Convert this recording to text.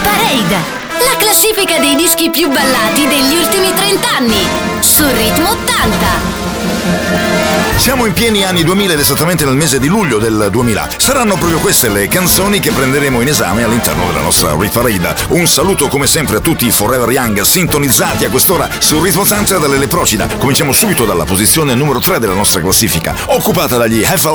Parade, la classifica dei dischi più ballati degli ultimi 30 anni, su Ritmo 80. Siamo in pieni anni 2000 ed esattamente nel mese di luglio del 2000. Saranno proprio queste le canzoni che prenderemo in esame all'interno della nostra Rit Parade. Un saluto come sempre a tutti i Forever Young sintonizzati a quest'ora su Ritmo 80 dalle Procida. Cominciamo subito dalla posizione numero 3 della nostra classifica, occupata dagli